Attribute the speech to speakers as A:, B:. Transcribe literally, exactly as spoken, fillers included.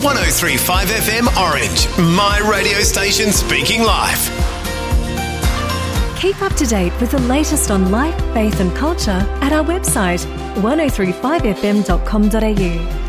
A: one oh three point five F M Orange, my radio station speaking life.
B: Keep up to date with the latest on life, faith and culture at our website one oh three five f m dot com dot a u.